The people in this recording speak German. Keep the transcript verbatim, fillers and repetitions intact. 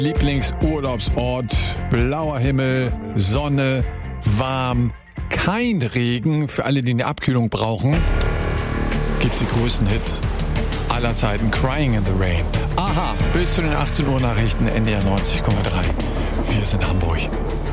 Lieblingsurlaubsort, blauer Himmel, Sonne, warm, kein Regen. Für alle, die eine Abkühlung brauchen, gibt's die größten Hits aller Zeiten. Crying in the Rain. Aha, bis zu den achtzehn Uhr Nachrichten, N D R neunzig Komma drei. Wir sind Hamburg.